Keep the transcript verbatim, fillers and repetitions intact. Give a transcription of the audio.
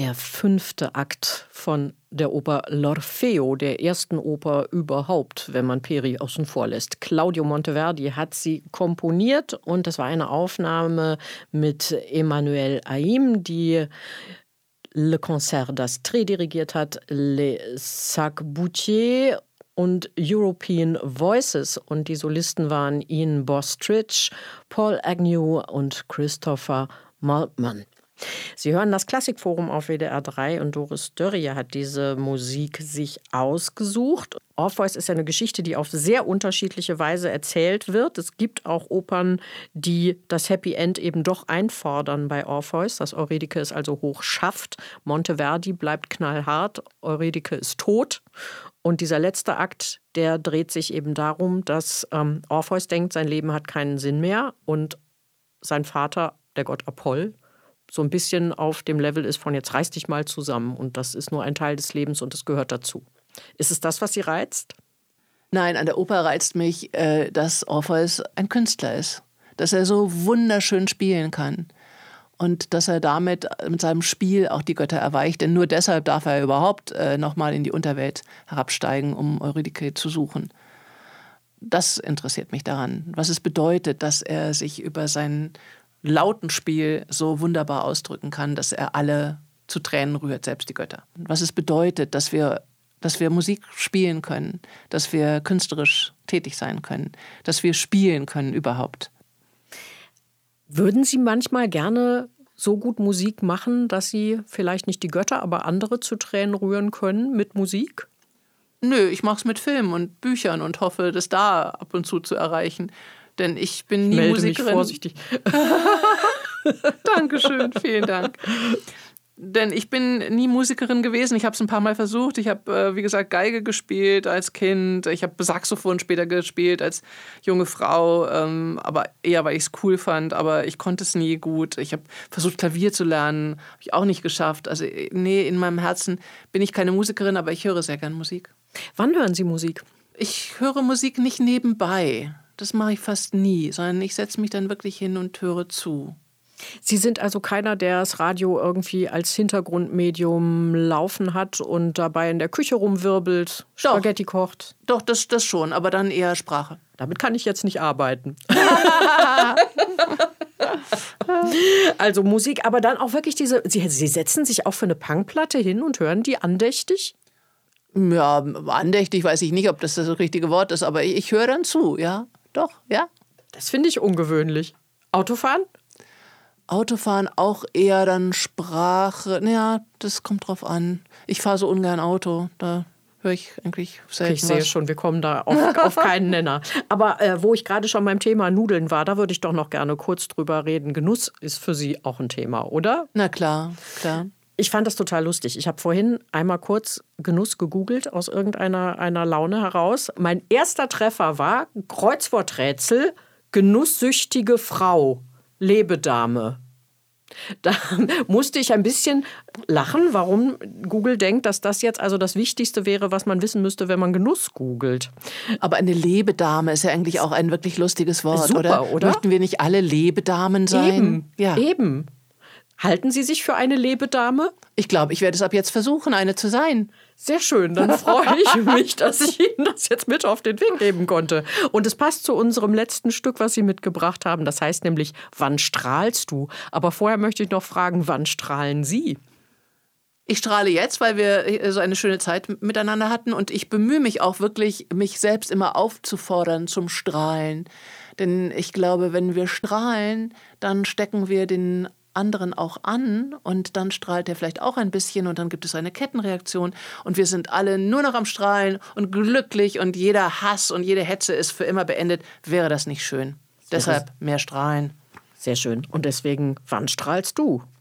der fünfte Akt von der Oper L'Orfeo, der ersten Oper überhaupt, wenn man Peri außen vor lässt. Claudio Monteverdi hat sie komponiert und das war eine Aufnahme mit Emmanuelle Haïm, die Le Concert d'Astrée dirigiert hat, Les Sac-Boutier und European Voices. Und die Solisten waren Ian Bostridge, Paul Agnew und Christopher Maltman. Sie hören das Klassikforum auf W D R drei und Doris Dörrie hat diese Musik sich ausgesucht. Orpheus ist ja eine Geschichte, die auf sehr unterschiedliche Weise erzählt wird. Es gibt auch Opern, die das Happy End eben doch einfordern bei Orpheus, dass Eurydike es also hoch schafft. Monteverdi bleibt knallhart, Eurydike ist tot. Und dieser letzte Akt, der dreht sich eben darum, dass ähm, Orpheus denkt, sein Leben hat keinen Sinn mehr und sein Vater, der Gott Apoll, so ein bisschen auf dem Level ist von jetzt reiß dich mal zusammen und das ist nur ein Teil des Lebens und das gehört dazu. Ist es das, was Sie reizt? Nein, an der Oper reizt mich, äh, dass Orpheus ein Künstler ist, dass er so wunderschön spielen kann und dass er damit mit seinem Spiel auch die Götter erweicht, denn nur deshalb darf er überhaupt äh, nochmal in die Unterwelt herabsteigen, um Eurydike zu suchen. Das interessiert mich daran, was es bedeutet, dass er sich über seinen Lautenspiel so wunderbar ausdrücken kann, dass er alle zu Tränen rührt, selbst die Götter. Was es bedeutet, dass wir, dass wir Musik spielen können, dass wir künstlerisch tätig sein können, dass wir spielen können überhaupt. Würden Sie manchmal gerne so gut Musik machen, dass Sie vielleicht nicht die Götter, aber andere zu Tränen rühren können mit Musik? Nö, ich mache es mit Filmen und Büchern und hoffe, das da ab und zu zu erreichen. Denn ich bin nie ich melde Musikerin. Mich vorsichtig. Dankeschön, vielen Dank. Denn ich bin nie Musikerin gewesen. Ich habe es ein paar Mal versucht. Ich habe, äh, wie gesagt, Geige gespielt als Kind. Ich habe Saxophon später gespielt als junge Frau. Ähm, aber eher, weil ich es cool fand. Aber ich konnte es nie gut. Ich habe versucht, Klavier zu lernen. Habe ich auch nicht geschafft. Also nee, in meinem Herzen bin ich keine Musikerin, aber ich höre sehr gern Musik. Wann hören Sie Musik? Ich höre Musik nicht nebenbei. Das mache ich fast nie, sondern ich setze mich dann wirklich hin und höre zu. Sie sind also keiner, der das Radio irgendwie als Hintergrundmedium laufen hat und dabei in der Küche rumwirbelt, Spaghetti Doch. kocht? Doch, das, das schon, aber dann eher Sprache. Damit kann ich jetzt nicht arbeiten. Also Musik, aber dann auch wirklich diese, Sie, Sie setzen sich auch für eine Punkplatte hin und hören die andächtig? Ja, andächtig weiß ich nicht, ob das das richtige Wort ist, aber ich, ich höre dann zu, ja, doch, ja. Das finde ich ungewöhnlich. Autofahren? Autofahren auch eher dann Sprache, naja, das kommt drauf an. Ich fahre so ungern Auto, da höre ich eigentlich selten Ich sehe was. schon, wir kommen da auf, auf keinen Nenner. Aber äh, wo ich gerade schon beim Thema Nudeln war, da würde ich doch noch gerne kurz drüber reden. Genuss ist für Sie auch ein Thema, oder? Na klar, klar. Ich fand das total lustig. Ich habe vorhin einmal kurz Genuss gegoogelt aus irgendeiner einer Laune heraus. Mein erster Treffer war Kreuzworträtsel, genusssüchtige Frau, Lebedame. Da musste ich ein bisschen lachen, warum Google denkt, dass das jetzt also das Wichtigste wäre, was man wissen müsste, wenn man Genuss googelt. Aber eine Lebedame ist ja eigentlich auch ein wirklich lustiges Wort, Super, oder? oder? Möchten wir nicht alle Lebedamen sein? Eben, ja. eben. Halten Sie sich für eine Lebedame? Ich glaube, ich werde es ab jetzt versuchen, eine zu sein. Sehr schön, dann freue ich mich, dass ich Ihnen das jetzt mit auf den Weg geben konnte. Und es passt zu unserem letzten Stück, was Sie mitgebracht haben. Das heißt nämlich, wann strahlst du? Aber vorher möchte ich noch fragen, wann strahlen Sie? Ich strahle jetzt, weil wir so eine schöne Zeit miteinander hatten. Und ich bemühe mich auch wirklich, mich selbst immer aufzufordern zum Strahlen. Denn ich glaube, wenn wir strahlen, dann stecken wir den anderen auch an und dann strahlt er vielleicht auch ein bisschen und dann gibt es eine Kettenreaktion und wir sind alle nur noch am Strahlen und glücklich und jeder Hass und jede Hetze ist für immer beendet. Wäre das nicht schön? Deshalb mehr strahlen. Sehr schön. Und deswegen, wann strahlst du?